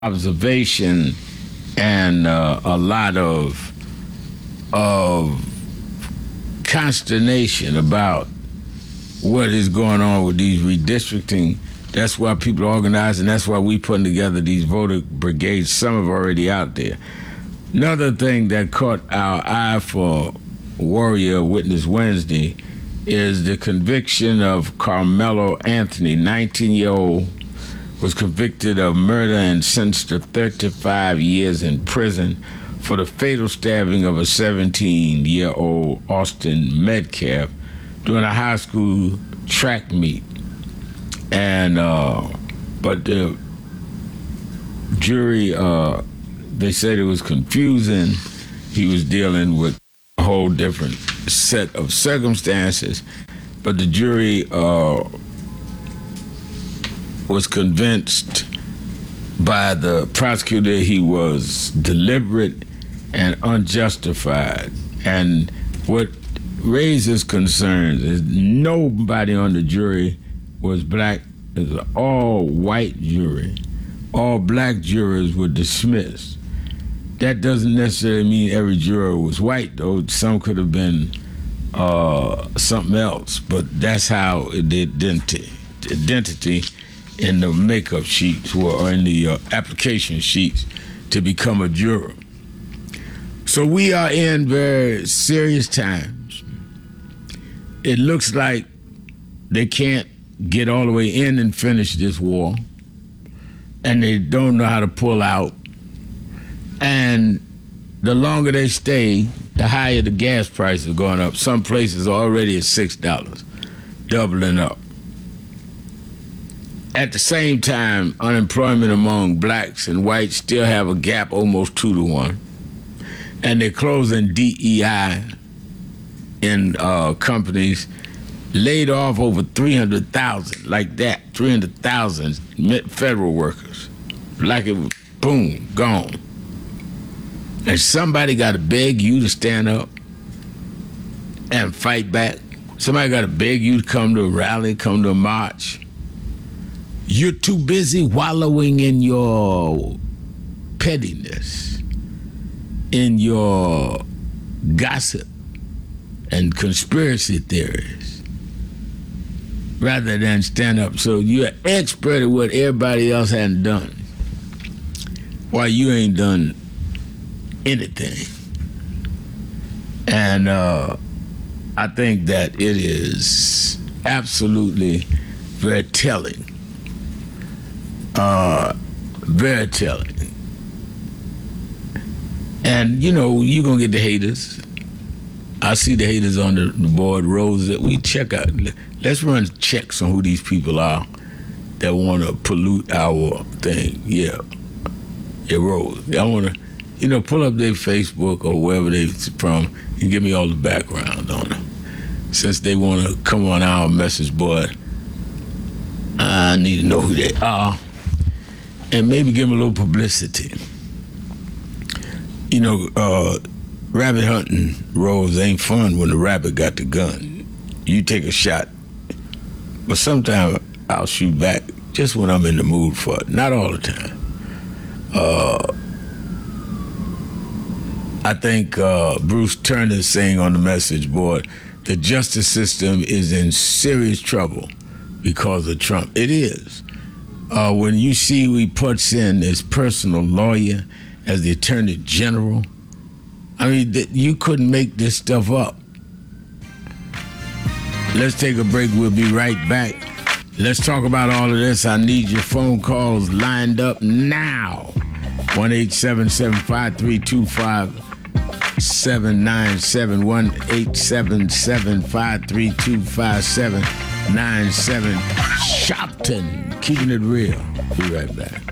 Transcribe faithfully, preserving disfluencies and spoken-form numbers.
observation and uh, a lot of of consternation about what is going on with these redistricting. That's why people are organizing. That's why we putting together these voter brigades. Some are already out there. Another thing that caught our eye for Warrior Witness Wednesday is the conviction of Carmelo Anthony, nineteen-year-old, was convicted of murder and sentenced to thirty-five years in prison for the fatal stabbing of a seventeen-year-old Austin Metcalf during a high school track meet. And uh, but the jury, uh, they said it was confusing. He was dealing with a whole different set of circumstances, but the jury uh, was convinced by the prosecutor he was deliberate and unjustified. And what raises concerns is nobody on the jury was black. It was an all-white jury. All black jurors were dismissed. That doesn't necessarily mean every juror was white, though. Some could have been uh, something else, but that's how the identity, identity in the makeup sheets were, or in the uh, application sheets to become a juror. So we are in very serious times. It looks like they can't get all the way in and finish this war, and they don't know how to pull out. And the longer they stay, the higher the gas prices are going up. Some places are already at six dollars, doubling up. At the same time, unemployment among blacks and whites still have a gap almost two to one. And they're closing D E I in uh, companies, laid off over three hundred thousand, like that, three hundred thousand federal workers. Like it was, boom, gone. And somebody got to beg you to stand up and fight back. Somebody got to beg you to come to a rally, come to a march. You're too busy wallowing in your pettiness, in your gossip and conspiracy theories, rather than stand up. So you're an expert at what everybody else hadn't done, while you ain't done anything. And uh, I think that it is absolutely very telling. Uh, very telling. And, you know, you're going to get the haters. I see the haters on the, the board, rows that we check out. Let's run checks on who these people are that want to pollute our thing. Yeah. Yeah, Rose. I want to, you know, pull up their Facebook or wherever they're from and give me all the background on them. Since they want to come on our message board, I need to know who they are and maybe give them a little publicity. You know, uh, rabbit hunting, Rose, ain't fun when the rabbit got the gun. You take a shot, but sometimes I'll shoot back just when I'm in the mood for it. Not all the time. Uh, I think uh, Bruce Turner saying on the message board, the justice system is in serious trouble because of Trump. It is. Uh, when you see we puts in his personal lawyer as the attorney general, I mean, th- you couldn't make this stuff up. Let's take a break. We'll be right back. Let's talk about all of this. I need your phone calls lined up now. one eight seven seven, five three two five, seven nine seven, one eight seven seven, five three two five, seven nine seven. Shopton, keeping it real. Be right back.